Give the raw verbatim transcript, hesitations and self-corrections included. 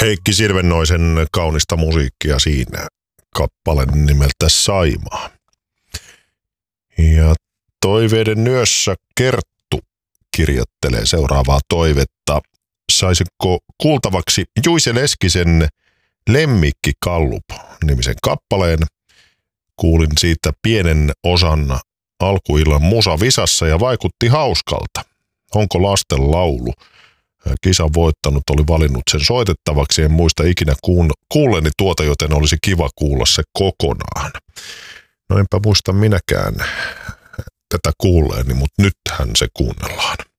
Heikki Sirvennoisen kaunista musiikkia siinä, kappale nimeltä Saimaa. Ja toiveiden nyössä Kerttu kirjoittelee seuraavaa toivetta. Saisiko kuultavaksi Juise Leskisen Lemmikki Kallup-nimisen kappaleen? Kuulin siitä pienen osan alkuillan musavisassa ja vaikutti hauskalta. Onko lasten laulu? Kisan voittanut oli valinnut sen soitettavaksi. En muista ikinä kuulleni tuota, joten olisi kiva kuulla se kokonaan. No enpä muista minäkään tätä kuulleeni, mutta nythän se kuunnellaan.